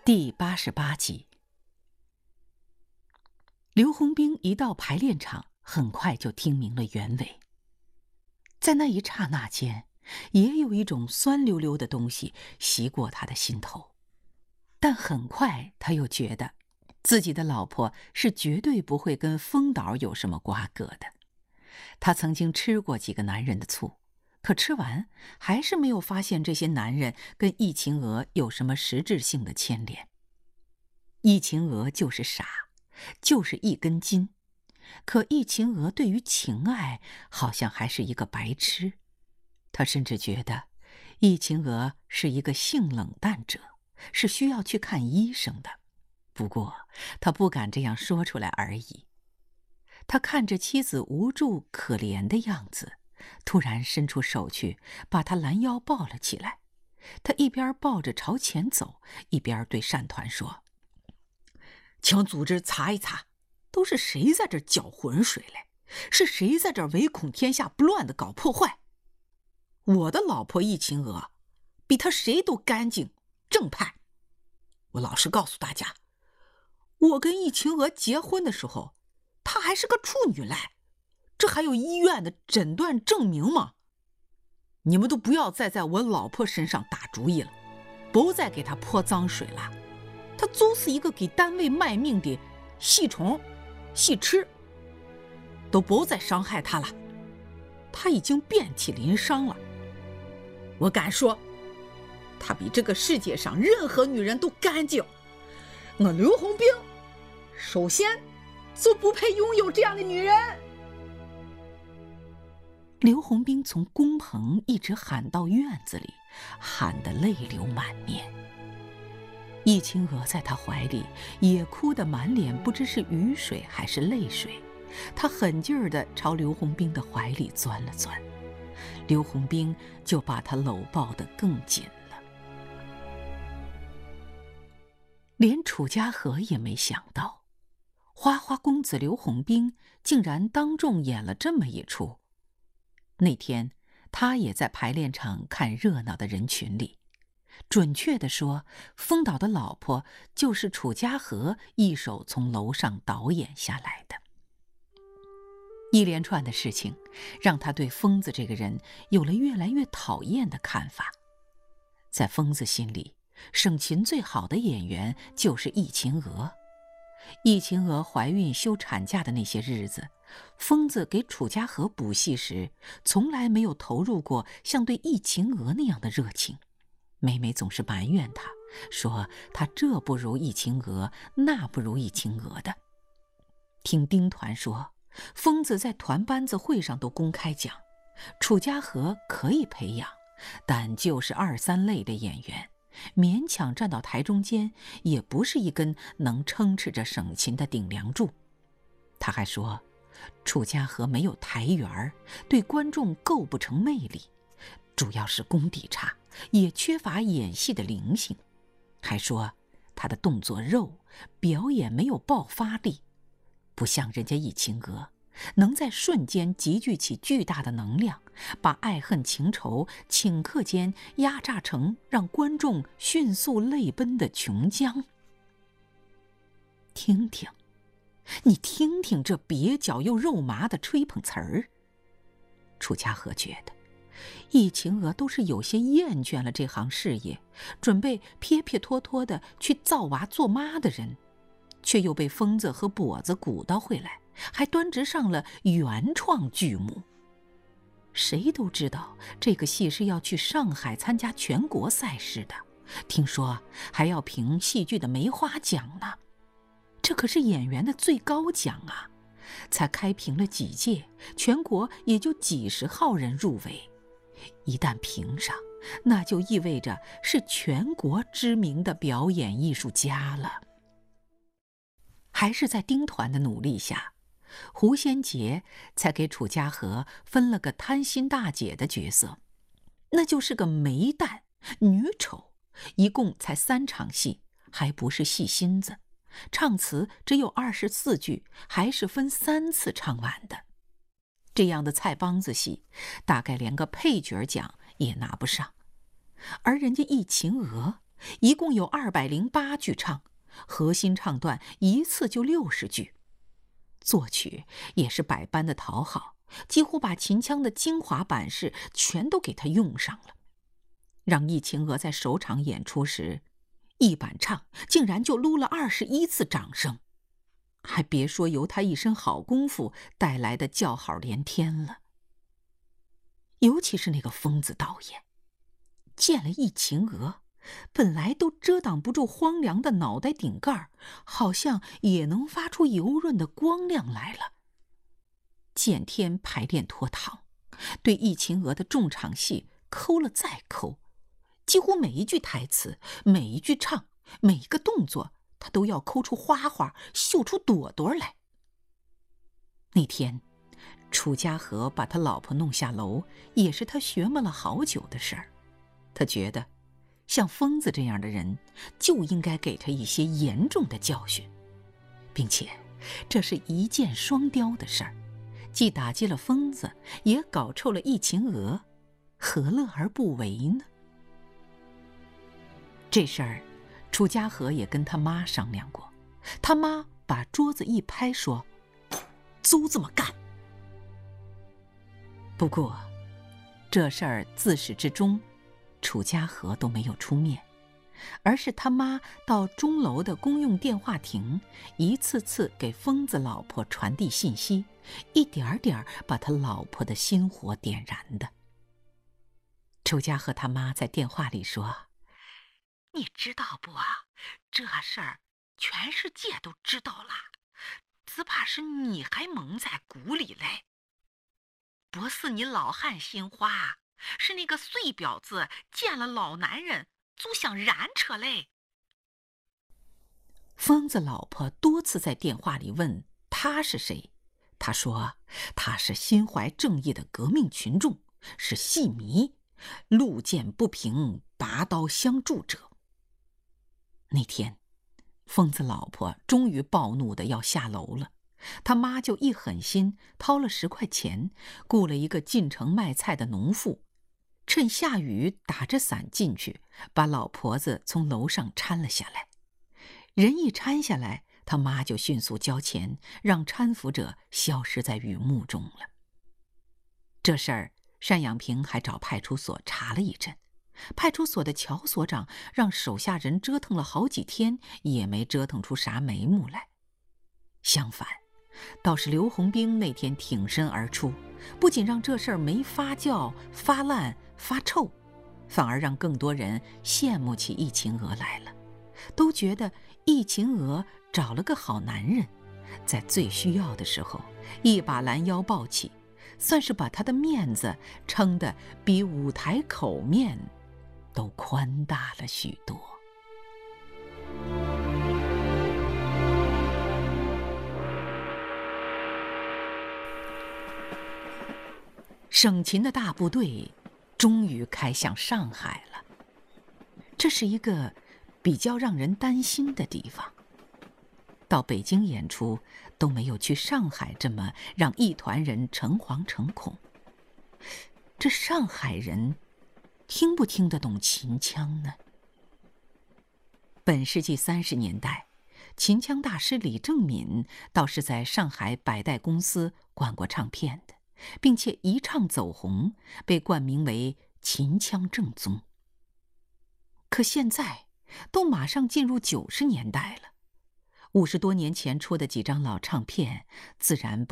第88集。刘洪兵一到排练场，很快就听明了原委。在那一刹那间，也有一种酸溜溜的东西袭过他的心头，但很快他又觉得自己的老婆是绝对不会跟风导有什么瓜葛的。他曾经吃过几个男人的醋，可吃完还是没有发现这些男人跟易秦娥有什么实质性的牵连。易秦娥就是傻，就是一根筋，可易秦娥对于情爱好像还是一个白痴。他甚至觉得易秦娥是一个性冷淡者，是需要去看医生的，不过他不敢这样说出来而已。他看着妻子无助可怜的样子，突然伸出手去把她拦腰抱了起来。他一边抱着朝前走，一边对单团说：请组织查一查，都是谁在这搅浑水嘞？是谁在这唯恐天下不乱的搞破坏？我的老婆易秦娥比他谁都干净正派。我老实告诉大家，我跟易秦娥结婚的时候，她还是个处女嘞，这还有医院的诊断证明吗？你们都不要再在我老婆身上打主意了，不再给她泼脏水了。她就是一个给单位卖命的细虫细吃，都不再伤害她了。她已经遍体鳞伤了，我敢说她比这个世界上任何女人都干净。我刘洪兵首先就不配拥有这样的女人。刘洪兵从工棚一直喊到院子里，喊得泪流满面。易秦娥在他怀里也哭得满脸不知是雨水还是泪水，他狠劲儿地朝刘洪兵的怀里钻了钻，刘洪兵就把他搂抱得更紧了。连楚家和也没想到，花花公子刘洪兵竟然当众演了这么一出。那天他也在排练场看热闹的人群里，准确地说，风导的老婆就是楚家和一手从楼上导演下来的。一连串的事情让他对疯子这个人有了越来越讨厌的看法。在疯子心里，省琴最好的演员就是易秦娥。易秦娥怀孕休产假的那些日子，疯子给楚家和补戏时，从来没有投入过像对易秦娥那样的热情。每每总是埋怨他，说他这不如易秦娥，那不如易秦娥的。听丁团说，疯子在团班子会上都公开讲，楚家和可以培养，但就是二三类的演员，勉强站到台中间，也不是一根能撑持着省琴的顶梁柱。他还说，楚家和没有台缘，对观众构不成魅力，主要是功底差，也缺乏演戏的灵性。还说他的动作肉，表演没有爆发力，不像人家易秦娥，能在瞬间集聚起巨大的能量，把爱恨情仇顷刻间压榨成让观众迅速泪奔的琼浆。听听，你听听这蹩脚又肉麻的吹捧词儿。楚家和觉得易秦娥都是有些厌倦了这行事业，准备撇撇拖拖的去造娃做妈的人，却又被疯子和跛子鼓捣回来，还端直上了原创剧目。谁都知道这个戏是要去上海参加全国赛事的，听说还要评戏剧的梅花奖呢。这可是演员的最高奖啊，才开评了几届，全国也就几十号人入围。一旦评上，那就意味着是全国知名的表演艺术家了。还是在丁团的努力下，胡先杰才给楚家和分了个贪心大姐的角色，那就是个煤蛋女丑，一共才3场戏，还不是戏心子，唱词只有24句，还是分3次唱完的。这样的菜帮子戏，大概连个配角奖也拿不上。而人家易秦娥一共有208句唱，核心唱段一次就60句。作曲也是百般的讨好，几乎把秦腔的精华版式全都给他用上了，让易秦娥在首场演出时，一板唱竟然就撸了21次掌声，还别说由他一身好功夫带来的叫好连天了。尤其是那个疯子导演，见了易秦娥，本来都遮挡不住荒凉的脑袋顶盖，好像也能发出油润的光亮来了。见天排练拖堂，对易秦娥的重场戏抠了再抠，几乎每一句台词、每一句唱、每一个动作，他都要抠出花花，绣出朵朵来。那天楚家和把他老婆弄下楼，也是他学摸了好久的事儿。他觉得像疯子这样的人就应该给他一些严重的教训，并且这是一箭双雕的事儿，既打击了疯子，也搞臭了易秦娥，何乐而不为呢？这事儿楚家和也跟他妈商量过，他妈把桌子一拍说：“邹这么干。”不过这事儿自始至终楚家和都没有出面，而是他妈到钟楼的公用电话亭，一次次给疯子老婆传递信息，一点点把他老婆的心火点燃的。楚家和他妈在电话里说：“你知道不啊？这事儿全世界都知道了，只怕是你还蒙在鼓里嘞。不是你老汉心花，是那个碎婊子见了老男人就想燃车嘞。”疯子老婆多次在电话里问他是谁，他说他是心怀正义的革命群众，是戏迷，路见不平拔刀相助者。那天疯子老婆终于暴怒的要下楼了，他妈就一狠心掏了10块钱，雇了一个进城卖菜的农妇，趁下雨打着伞进去，把老婆子从楼上搀了下来。人一搀下来，他妈就迅速交钱，让搀扶者消失在雨幕中了。这事儿单养平还找派出所查了一阵，派出所的乔所长让手下人折腾了好几天，也没折腾出啥眉目来。相反，倒是刘洪兵那天挺身而出，不仅让这事儿没发酵、发烂、发臭，反而让更多人羡慕起易秦娥来了，都觉得易秦娥找了个好男人，在最需要的时候一把拦腰抱起，算是把他的面子撑得比舞台口面都宽大了许多。省勤的大部队终于开向上海了，这是一个比较让人担心的地方。到北京演出都没有去上海这么让一团人诚惶诚恐。这上海人听不听得懂秦腔呢？本世纪30年代，秦腔大师李正敏倒是在上海百代公司管过唱片的，并且一唱走红，被冠名为秦腔正宗。可现在都马上进入90年代了，50多年前出的几张老唱片，自然不